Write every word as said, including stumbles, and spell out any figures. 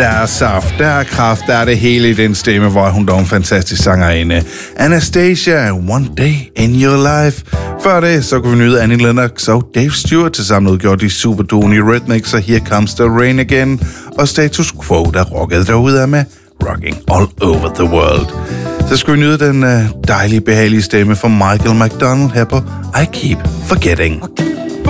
der er saft, der er kraft, der er det hele i den stemme, hvor hun dog en fantastisk sangerinde. Anastacia, One Day in Your Life. Før det, så kunne vi nyde Annie Lennox og Dave Stewart til sammen udgjort de superduen i Rhythmics, og Here Comes the Rain Again, og Status Quo, der rockede derude med Rocking All Over the World. Så skulle vi nyde den uh, dejlige, behagelige stemme fra Michael McDonald her på I Keep Forgetting.